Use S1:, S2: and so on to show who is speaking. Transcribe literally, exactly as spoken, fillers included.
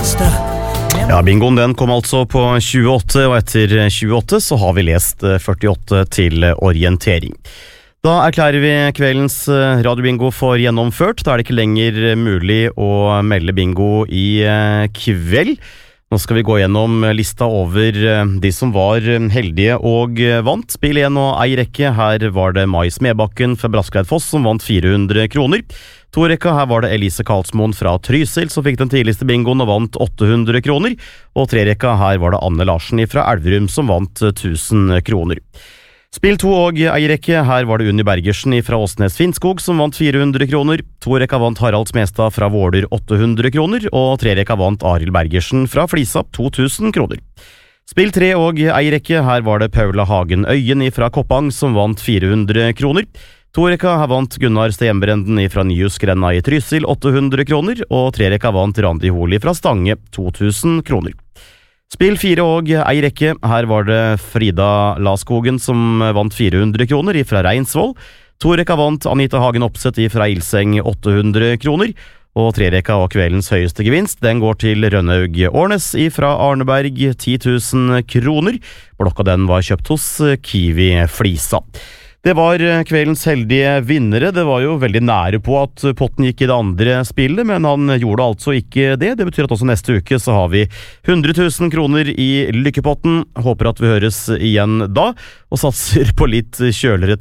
S1: bästa.
S2: Ja, bingoen den kom altså på tjueåtte, og etter tjueåtte så har vi lest førtiåtte til orientering. Da erklærer vi kveldens radiobingo for gjennomført. Da er det ikke lenger mulig å melde bingo i kveld. Nå skal vi gå gjennom lista over de som var heldige og vant. Spill en og ei rekke. Her var det Mai Smedbakken fra Braskleid Foss som vant fire hundre kroner. To rekka, her var det Elise Karlsmoen fra Trysil som fikk den tidligste bingoen og vant åtte hundre kroner. Og tre rekka, her var det Anne Larsen fra Elverum som vant tusen kroner. Spill to og ei rekke, her var det Unni Bergersen fra Åsnes Finnskog som vant fire hundre kroner. To rekka vant Harald Smestad fra Våler åtte hundre kroner, og tre rekka vant Arild Bergersen fra Flisa to tusen kroner. Spill tre og ei rekke, her var det Paula Hagen Øyen fra Koppang som vant fire hundre kroner. To rekka her vant Gunnar Stenbrenden fra Nyhusgrenda i Trysil åtte hundre kroner, og tre rekka vant Randi Holi fra Stange to tusen kroner. Spill fire og ei rekke, her var det Frida Laskogen som vant fire hundre kroner fra Reinsvoll. To rekka vant Anita Hagen Oppsett fra Ilseng åtte hundre kroner, og tre rekka og kveldens høyeste gevinst, den går til Rønnaug Årnes fra Arneberg ti tusen kroner. Blokka den var kjøpt hos Kiwi Flisa. Det var kveldens heldige vinnere. Det var jo veldig nære på at potten gikk i det andre spillet, men han gjorde altså ikke det. Det betyr at også neste uke så har vi hundre tusen kroner i lykkepotten. Håper at vi høres igjen da, og satser på litt kjøligere